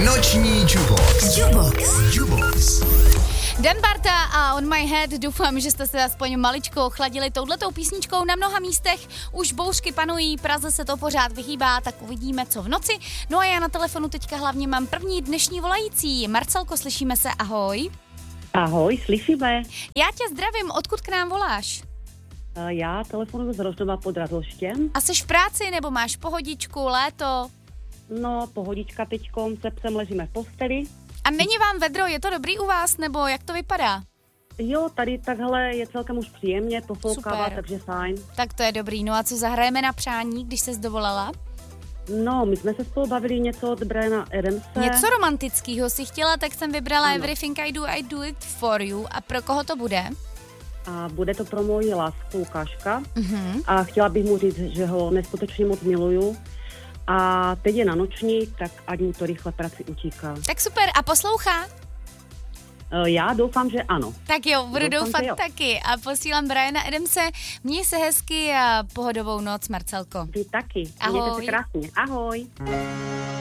Noční Jubox. Dan Barta a On My Head, doufám, že jste se aspoň maličko ochladili touhletou písničkou. Na mnoha místech už bouřky panují, Praze se to pořád vyhýbá, tak uvidíme, co v noci. No a já na telefonu teďka hlavně mám první dnešní volající. Marcelko, slyšíme se, ahoj. Ahoj, slyšíme. Já tě zdravím, odkud k nám voláš? Já telefonuji z Rožnova pod Radhoštěm. A jsi v práci nebo máš pohodičku, léto? No, pohodička teďkom, se psem ležíme v posteli. A není vám vedro, je to dobrý u vás, nebo jak to vypadá? Jo, tady takhle je celkem už příjemně, pofoukává, Super. takže fajn. Tak to je dobrý, no a co zahrajeme na přání, když ses dovolala? No, my jsme se spolu bavili něco od Briana Adamse. Něco romantického si chtěla, tak jsem vybrala Ano. Everything I Do It For You. A pro koho to bude? A bude to pro moji lásku Lukáška. Mhm. A chtěla bych mu říct, že ho neskutečně moc miluju. A teď je na noční, tak ať mu to rychle prací utíká. Tak super, a poslouchá? Já doufám, že ano. Tak jo, budu Doufám, doufat že jo. taky. A posílám Briana Adamse. Měj se hezky a pohodovou noc, Marcelko. Vy taky. Ahoj. Mějte se krásně. Ahoj.